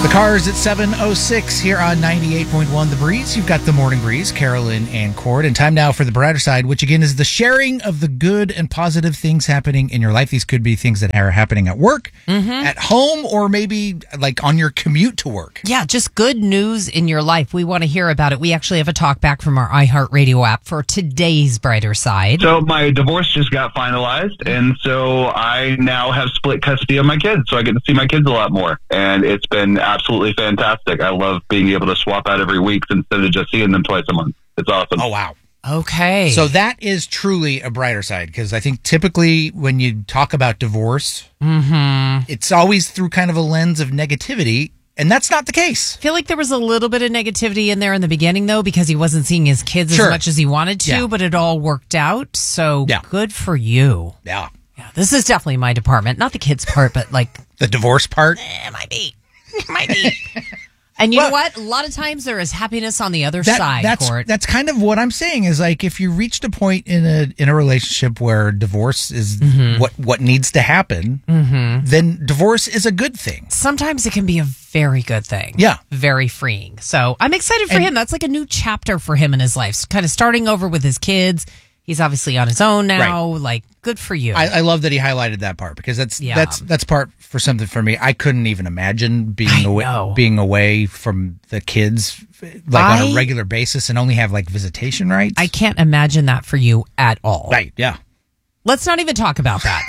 The Cars at 7:06 here on 98.1 The Breeze. You've got the Morning Breeze, Carolyn and Cord. And time now for the brighter side, which again is the sharing of the good and positive things happening in your life. These could be things that are happening at work, at home, or maybe like on your commute to work. Yeah, just good news in your life. We want to hear about it. We actually have a talk back from our iHeartRadio app for today's brighter side. So my divorce just got finalized, and so I now have split custody of my kids, so I get to see my kids a lot more. And it's been absolutely fantastic. I love being able to swap out every week instead of just seeing them twice a month. It's awesome. Oh, wow. Okay. So that is truly a brighter side, because I think typically when you talk about divorce, it's always through kind of a lens of negativity, and that's not the case. I feel like there was a little bit of negativity in there in the beginning, though, because he wasn't seeing his kids as much as he wanted to, but it all worked out. So good for you. Yeah. Yeah. This is definitely my department. Not the kids part, but like the divorce part. It might be. It might be. And you know what? A lot of times there is happiness on the other side, Court. That's kind of what I'm saying is, like, if you reached a point in a relationship where divorce is what needs to happen, then divorce is a good thing. Sometimes it can be a very good thing. Yeah. Very freeing. So I'm excited for him. That's like a new chapter for him in his life. Kind of starting over with his kids. He's obviously on his own now. Right. Like, good for you. I love that he highlighted that part, because that's part for something for me. I couldn't even imagine being away from the kids like on a regular basis and only have like visitation rights. I can't imagine that for you at all. Right? Yeah. Let's not even talk about that.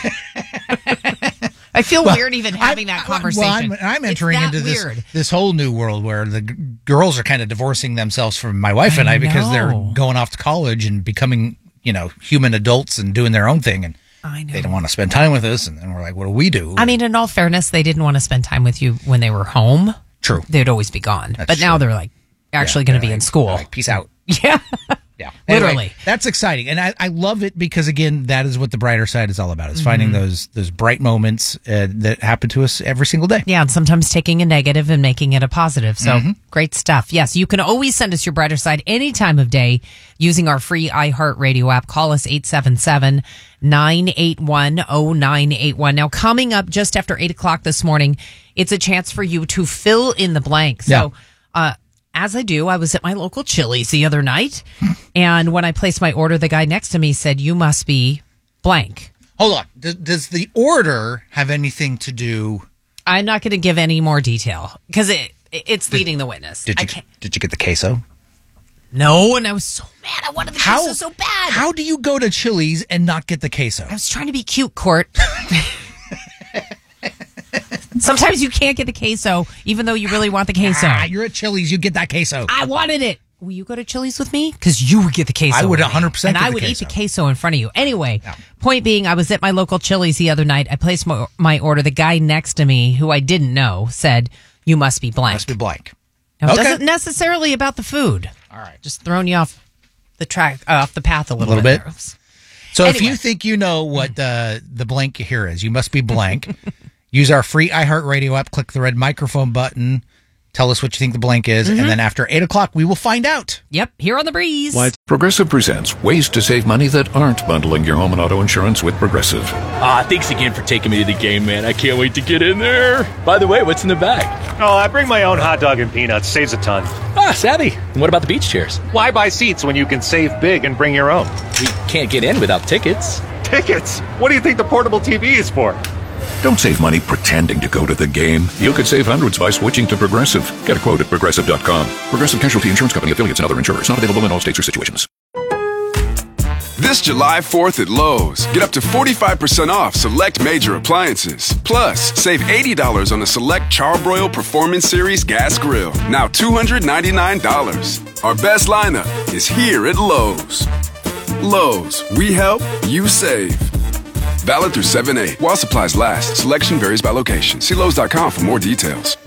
I feel weird even having that conversation. Well, I'm entering into this whole new world where the girls are kind of divorcing themselves from my wife and I because they're going off to college and becoming, human adults and doing their own thing. And they don't want to spend time with us. And then we're like, what do we do? I mean, in all fairness, they didn't want to spend time with you when they were home. True. They'd always be gone. But now they're like actually going to be in school. Like, peace out. Yeah. Yeah. Literally. Anyway, that's exciting. And I love it because, again, that is what the brighter side is all about, is finding those bright moments that happen to us every single day. Yeah, and sometimes taking a negative and making it a positive. So great stuff. Yes, you can always send us your brighter side any time of day using our free iHeartRadio app. Call us 877-981-0981. Now, coming up just after 8 o'clock this morning, it's a chance for you to fill in the blank. So, as I do, I was at my local Chili's the other night, and when I placed my order, the guy next to me said, "You must be blank." Hold on. Does the order have anything to do? I'm not going to give any more detail because it's leading the witness. Did you get the queso? No, and I was so mad. I wanted the queso so bad. How do you go to Chili's and not get the queso? I was trying to be cute, Court. Sometimes you can't get the queso, even though you really want the queso. You're at Chili's, you get that queso. I wanted it. Will you go to Chili's with me? Because you would get the queso. I would 100% and I would eat the queso in front of you. Anyway, point being, I was at my local Chili's the other night. I placed my order. The guy next to me, who I didn't know, said, "You must be blank." Must be blank. Now, it doesn't necessarily about the food. All right. Just throwing you off the track, off the path a little bit. So anyway, if you think you know what the blank here is, you must be blank. Use our free iHeartRadio app, click the red microphone button, tell us what you think the blank is, and then after 8 o'clock, we will find out. Yep, here on The Breeze. Progressive presents ways to save money that aren't bundling your home and auto insurance with Progressive. Thanks again for taking me to the game, man. I can't wait to get in there. By the way, what's in the bag? Oh, I bring my own hot dog and peanuts. Saves a ton. Savvy. And what about the beach chairs? Why buy seats when you can save big and bring your own? We can't get in without tickets. Tickets? What do you think the portable TV is for? Don't save money pretending to go to the game. You could save hundreds by switching to Progressive. Get a quote at Progressive.com. Progressive Casualty Insurance Company, affiliates, and other insurers. Not available in all states or situations. This July 4th at Lowe's, get up to 45% off select major appliances. Plus, save $80 on the select Charbroil Performance Series gas grill. Now $299. Our best lineup is here at Lowe's. Lowe's, we help, you save. Valid through 7/8. While supplies last. Selection varies by location. See Lowe's.com for more details.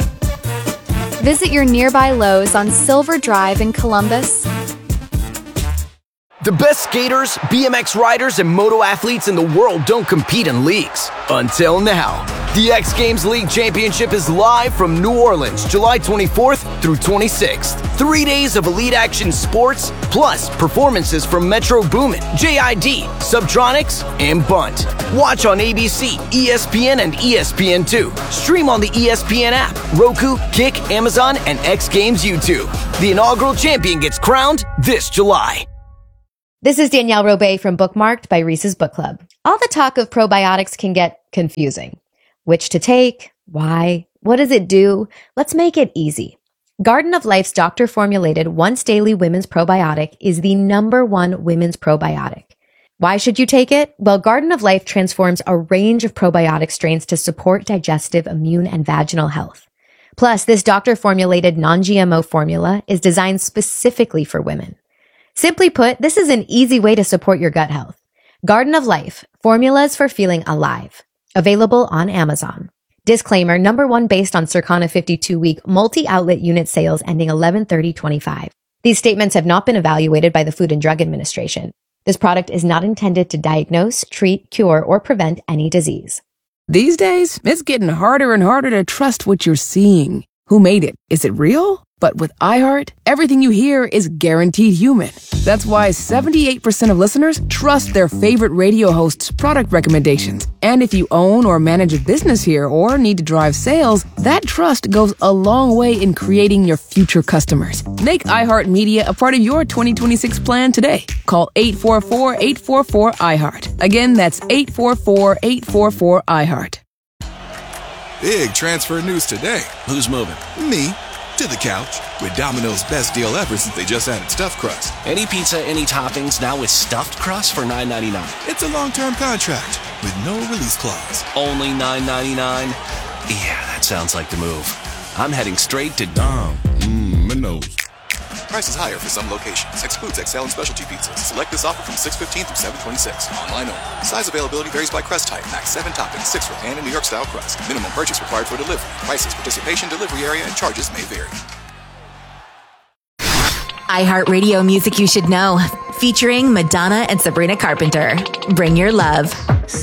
Visit your nearby Lowe's on Silver Drive in Columbus. The best skaters, BMX riders, and moto athletes in the world don't compete in leagues. Until now. The X Games League Championship is live from New Orleans, July 24th through 26th. 3 days of elite action sports, plus performances from Metro Boomin, JID, Subtronics, and Bunt. Watch on ABC, ESPN, and ESPN2. Stream on the ESPN app, Roku, Kick, Amazon, and X Games YouTube. The inaugural champion gets crowned this July. This is Danielle Robay from Bookmarked by Reese's Book Club. All the talk of probiotics can get confusing. Which to take? Why? What does it do? Let's make it easy. Garden of Life's doctor-formulated once-daily women's probiotic is the #1 women's probiotic. Why should you take it? Well, Garden of Life transforms a range of probiotic strains to support digestive, immune, and vaginal health. Plus, this doctor-formulated non-GMO formula is designed specifically for women. Simply put, this is an easy way to support your gut health. Garden of Life, formulas for feeling alive. Available on Amazon. Disclaimer, #1 based on Circana 52-week multi-outlet unit sales ending 11/30/25. These statements have not been evaluated by the Food and Drug Administration. This product is not intended to diagnose, treat, cure, or prevent any disease. These days, it's getting harder and harder to trust what you're seeing. Who made it? Is it real? But with iHeart, everything you hear is guaranteed human. That's why 78% of listeners trust their favorite radio host's product recommendations. And if you own or manage a business here or need to drive sales, that trust goes a long way in creating your future customers. Make iHeartMedia a part of your 2026 plan today. Call 844-844-iHeart. Again, that's 844-844-iHeart. Big transfer news today. Who's moving? Me. To the couch with Domino's best deal ever since they just added stuffed crust. Any pizza, any toppings, now with stuffed crust for $9.99. It's a long-term contract with no release clause. Only $9.99? Yeah, that sounds like the move. I'm heading straight to Domino's. Prices higher for some locations. Excludes XL and specialty pizzas. Select this offer from 6/15 through 7/26. Online only. Size availability varies by crust type. Max 7 toppings, 6 for pan and New York style crust. Minimum purchase required for delivery. Prices, participation, delivery area, and charges may vary. iHeartRadio music you should know. Featuring Madonna and Sabrina Carpenter. Bring your love.